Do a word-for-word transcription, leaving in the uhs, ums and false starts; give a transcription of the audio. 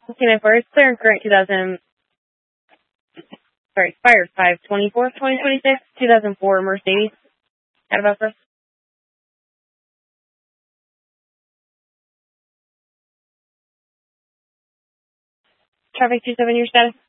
Okay, my first clear and current two thousand, sorry, expired five twenty-four, twenty twenty-six, two thousand four Mercedes. Got about this? Traffic two seven, your status?